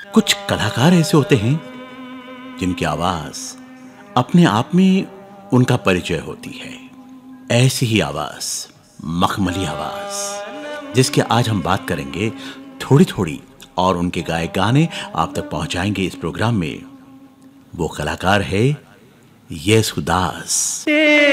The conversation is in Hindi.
कुछ कलाकार ऐसे होते हैं जिनकी आवाज अपने आप में उनका परिचय होती है। ऐसी ही आवाज, मखमली आवाज, जिसकी आज हम बात करेंगे थोड़ी थोड़ी, और उनके गाए गाने आप तक पहुंचाएंगे इस प्रोग्राम में। वो कलाकार है येसुदास।